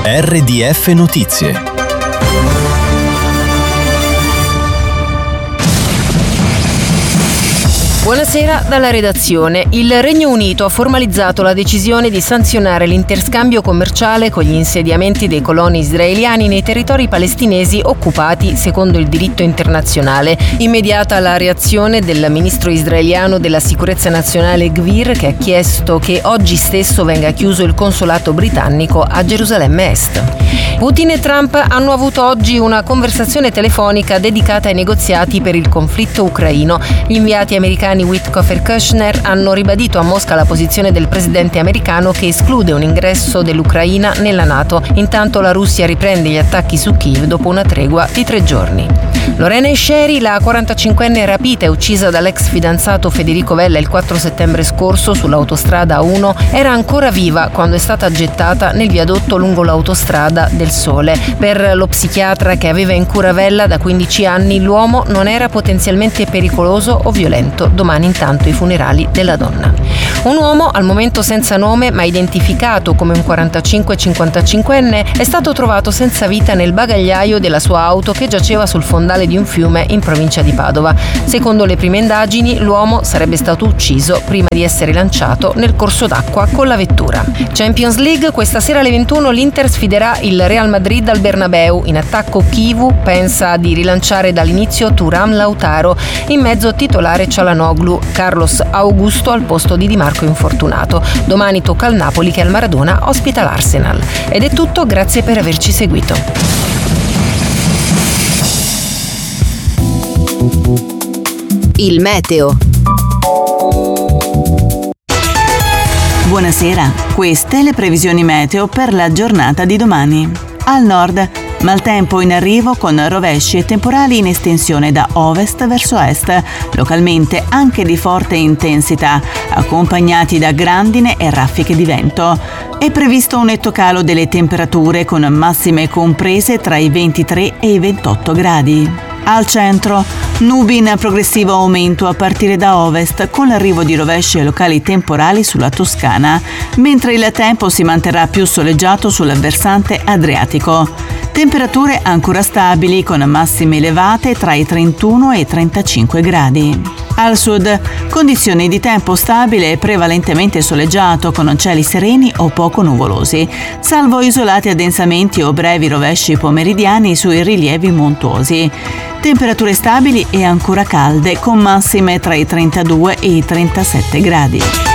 RDF Notizie. Buonasera dalla redazione. Il Regno Unito ha formalizzato la decisione di sanzionare l'interscambio commerciale con gli insediamenti dei coloni israeliani nei territori palestinesi occupati secondo il diritto internazionale. Immediata la reazione del ministro israeliano della sicurezza nazionale Gvir, che ha chiesto che oggi stesso venga chiuso il consolato britannico a Gerusalemme Est. Putin e Trump hanno avuto oggi una conversazione telefonica dedicata ai negoziati per il conflitto ucraino. Gli inviati americani Witkoff e Kushner hanno ribadito a Mosca la posizione del presidente americano che esclude un ingresso dell'Ucraina nella NATO. Intanto la Russia riprende gli attacchi su Kiev dopo una tregua di 3 giorni. Lorena Esceri, la 45enne rapita e uccisa dall'ex fidanzato Federico Vella il 4 settembre scorso sull'autostrada A1, era ancora viva quando è stata gettata nel viadotto lungo l'autostrada del Sole. Per lo psichiatra che aveva in cura Vella da 15 anni, l'uomo non era potenzialmente pericoloso o violento. Domani intanto i funerali della donna. Un uomo, al momento senza nome ma identificato come un 45-55enne, è stato trovato senza vita nel bagagliaio della sua auto che giaceva sul fondale di un fiume in provincia di Padova. Secondo le prime indagini, l'uomo sarebbe stato ucciso prima di essere lanciato nel corso d'acqua con la vettura. Champions League, questa sera alle 21 l'Inter sfiderà il Real Madrid al Bernabeu. In attacco Chivu pensa di rilanciare dall'inizio Thuram Lautaro, in mezzo titolare Çalhanoğlu, Carlos Augusto al posto di Di Marco infortunato. Domani tocca al Napoli che al Maradona ospita l'Arsenal. Ed è tutto, grazie per averci seguito. Il meteo. Buonasera, queste le previsioni meteo per la giornata di domani. Al nord, maltempo in arrivo con rovesci e temporali in estensione da ovest verso est, localmente anche di forte intensità, accompagnati da grandine e raffiche di vento. È previsto un netto calo delle temperature con massime comprese tra i 23 e i 28 gradi. Al centro, nubi in progressivo aumento a partire da ovest con l'arrivo di rovesci e locali temporali sulla Toscana, mentre il tempo si manterrà più soleggiato sul versante adriatico. Temperature ancora stabili con massime elevate tra i 31 e i 35 gradi. Al sud, condizioni di tempo stabile e prevalentemente soleggiato con cieli sereni o poco nuvolosi, salvo isolati addensamenti o brevi rovesci pomeridiani sui rilievi montuosi. Temperature stabili e ancora calde con massime tra i 32 e i 37 gradi.